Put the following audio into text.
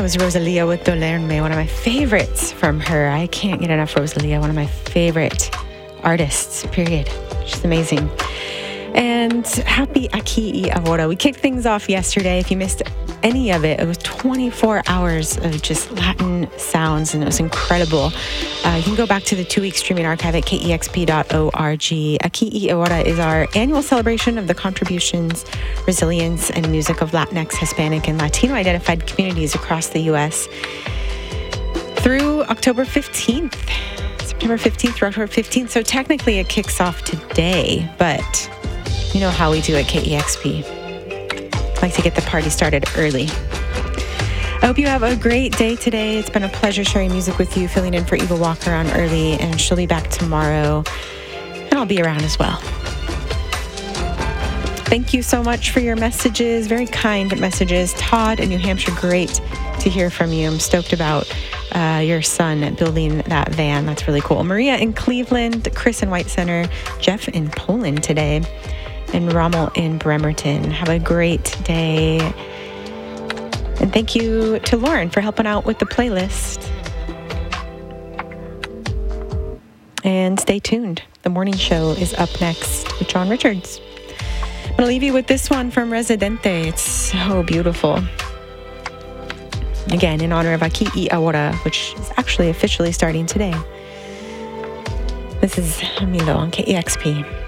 was Rosalia with Dolerme, one of my favorites from her. I can't get enough Rosalia, one of my favorite artists, period. She's amazing. And happy Aquí y Ahora. We kicked things off yesterday. If you missed any of it, it was 24 hours of just Latin sounds, and it was incredible. You can go back to the 2-week streaming archive at kexp.org. Aquí y Ahora is our annual celebration of the contributions, resilience, and music of Latinx, Hispanic, and Latino-identified communities across the U.S. through October 15th. September 15th through October 15th. So technically it kicks off today, but you know how we do at KEXP. I like to get the party started early. I hope you have a great day today. It's been a pleasure sharing music with you, filling in for Eva Walker on early, and she'll be back tomorrow, and I'll be around as well. Thank you so much for your messages, very kind messages. Todd in New Hampshire, great to hear from you. I'm stoked about your son building that van. That's really cool. Maria in Cleveland, Chris in White Center, Jeff in Poland today, and Rommel in Bremerton. Have a great day. And thank you to Lauren for helping out with the playlist. And stay tuned. The morning show is up next with John Richards. I'm going to leave you with this one from Residente. It's so beautiful. Again, in honor of Aquí y Ahora, which is actually officially starting today. This is Milo on KEXP.